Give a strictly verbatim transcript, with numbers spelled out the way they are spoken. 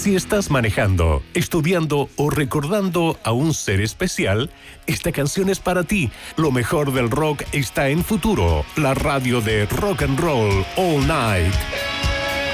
Si estás manejando, estudiando o recordando a un ser especial, esta canción es para ti. Lo mejor del rock está en Futuro, la radio de Rock and Roll All Night.